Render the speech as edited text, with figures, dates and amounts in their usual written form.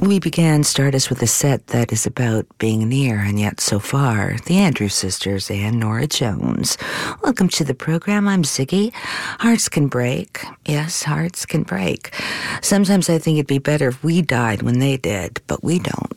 We began Stardust with a set that is about being near and yet so far. The Andrews Sisters and Norah Jones. Welcome to the program. I'm Ziggy. Hearts can break. Yes, hearts can break. Sometimes I think it'd be better if we died when they did, but we don't.